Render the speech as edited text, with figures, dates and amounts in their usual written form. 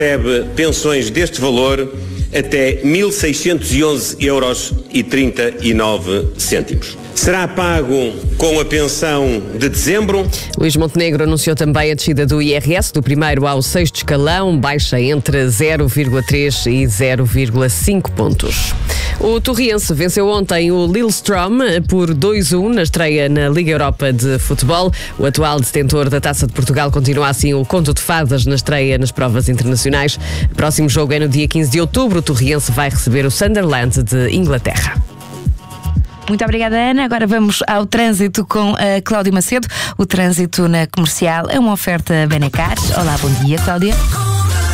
recebe pensões deste valor até 1.611,39 €. Será pago com a pensão de dezembro. Luís Montenegro anunciou também a descida do IRS do primeiro ao sexto escalão, baixa entre 0,3 e 0,5 pontos. O Torriense venceu ontem o Lillestrøm por 2-1 na estreia na Liga Europa de Futebol. O atual detentor da Taça de Portugal continua assim o conto de fadas na estreia nas provas internacionais. O próximo jogo é no dia 15 de outubro. O Torriense vai receber o Sunderland de Inglaterra. Muito obrigada, Ana. Agora vamos ao trânsito com a Cláudia Macedo. O trânsito na Comercial é uma oferta Benecar. Olá, bom dia, Cláudia.